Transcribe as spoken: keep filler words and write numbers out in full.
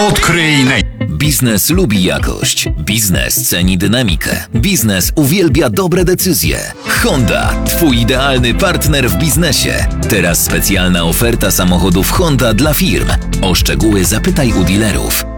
Odkryj naj... Biznes lubi jakość. Biznes ceni dynamikę. Biznes uwielbia dobre decyzje. Honda, twój idealny partner w biznesie. Teraz specjalna oferta samochodów Honda dla firm. O szczegóły zapytaj u dealerów.